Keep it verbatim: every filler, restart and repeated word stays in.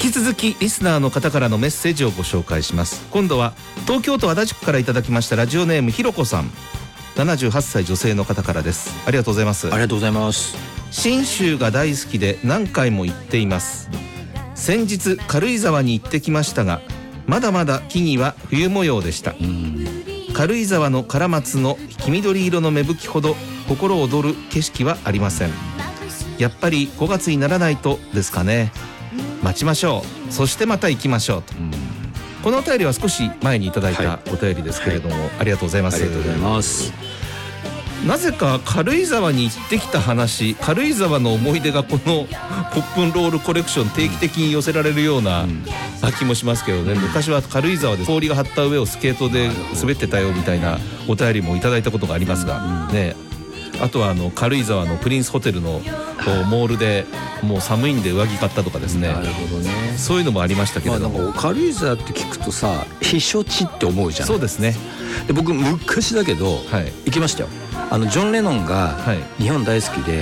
引き続きリスナーの方からのメッセージをご紹介します。今度は東京都足立区からいただきましたラジオネームひろこさん、ななじゅうはっさい女性の方からです。ありがとうございます。 ありがとうございます。 信州が大好きで何回も行っています。先日軽井沢に行ってきましたが、まだまだ木々は冬模様でした。軽井沢の唐松の黄緑色の芽吹きほど心躍る景色はありません。やっぱりごがつにならないとですかね。待ちましょう。そしてまた行きましょうと。このお便りは少し前にいただいたお便りですけれども、はい、ありがとうございます。 ありがとうございます。 なぜか軽井沢に行ってきた話、軽井沢の思い出がこのポップンロールコレクション定期的に寄せられるような気もしますけどね。昔は軽井沢で氷が張った上をスケートで滑ってたよみたいなお便りもいただいたことがありますがね。あとはあの軽井沢のプリンスホテルのモールでもう寒いんで上着買ったとかですね。なるほどね。そういうのもありましたけれども、 まあ、なんか軽井沢って聞くとさ、避暑地って思うじゃん。 そうですね。 で僕昔だけど、はい、行きましたよ。あのジョン・レノンが日本大好きで、